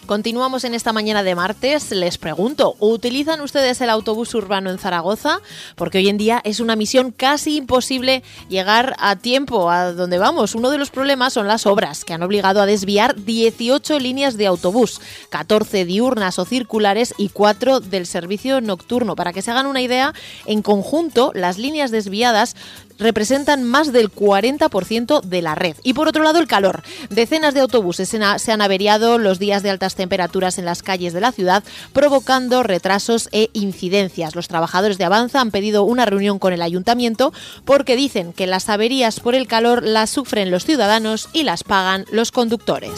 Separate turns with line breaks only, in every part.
Continuamos en esta mañana de martes. Les pregunto, ¿utilizan ustedes el autobús urbano en Zaragoza? Porque hoy en día es una misión casi imposible llegar a tiempo a donde vamos. Uno de los problemas son las obras, que han obligado a desviar 18 líneas de autobús, 14 diurnas o circulares y 4 del servicio nocturno. Para que se hagan una idea, en conjunto, las líneas desviadas representan más del 40% de la red. Y por otro lado, el calor. Decenas de autobuses se han averiado los días de altas temperaturas en las calles de la ciudad, provocando retrasos e incidencias. Los trabajadores de Avanza han pedido una reunión con el ayuntamiento porque dicen que las averías por el calor las sufren los ciudadanos y las pagan los conductores.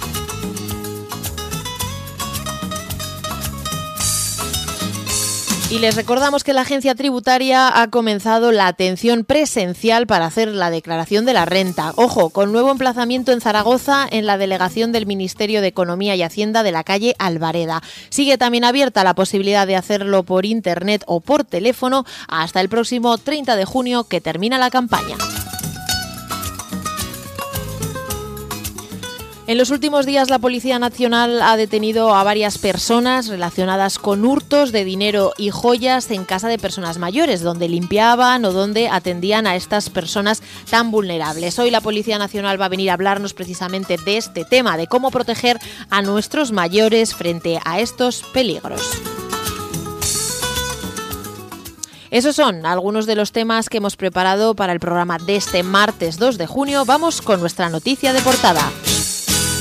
Y les recordamos que la agencia tributaria ha comenzado la atención presencial para hacer la declaración de la renta. Ojo, con nuevo emplazamiento en Zaragoza, en la delegación del Ministerio de Economía y Hacienda de la calle Alvareda. Sigue también abierta la posibilidad de hacerlo por internet o por teléfono hasta el próximo 30 de junio, que termina la campaña. En los últimos días, la Policía Nacional ha detenido a varias personas relacionadas con hurtos de dinero y joyas en casa de personas mayores, donde limpiaban o donde atendían a estas personas tan vulnerables. Hoy la Policía Nacional va a venir a hablarnos precisamente de este tema, de cómo proteger a nuestros mayores frente a estos peligros. Esos son algunos de los temas que hemos preparado para el programa de este martes 2 de junio. Vamos con nuestra noticia de portada.